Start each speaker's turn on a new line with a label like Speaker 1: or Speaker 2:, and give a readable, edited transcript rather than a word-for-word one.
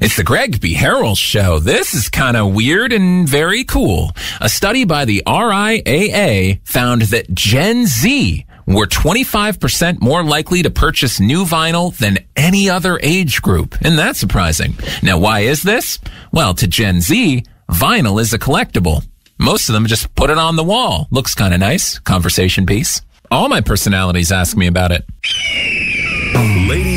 Speaker 1: It's the Greg B. Harrell Show. This is kind of weird and very cool. A study by the RIAA found that Gen Z were 25% more likely to purchase new vinyl than any other age group. Isn't that surprising? Now, why is this? Well, to Gen Z, vinyl is a collectible. Most of them just put it on the wall. Looks kind of nice. Conversation piece. All my personalities ask me about it.
Speaker 2: Ladies